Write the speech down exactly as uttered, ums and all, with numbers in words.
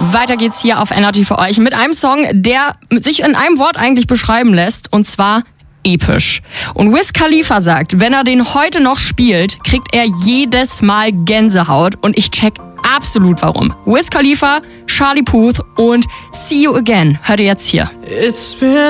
Weiter geht's hier auf Energy für euch mit einem Song, der sich in einem Wort eigentlich beschreiben lässt, und zwar episch. Und Wiz Khalifa sagt, wenn er den heute noch spielt, kriegt er jedes Mal Gänsehaut, und ich check absolut warum. Wiz Khalifa, Charlie Puth und See You Again hört ihr jetzt hier. It's been